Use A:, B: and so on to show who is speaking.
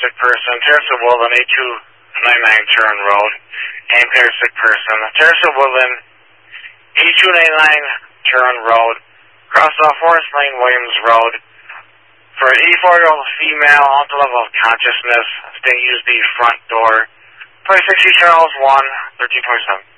A: sick person. Terrace of Woodland, 8299 Turn Road. Impaired sick person. Terrace of Woodland, 8299 Turn Road. Cross off Forest Lane, Williams Road. For an 84-year-old female, on the level of consciousness, they use the front door. 2060 Charles 1, 1327.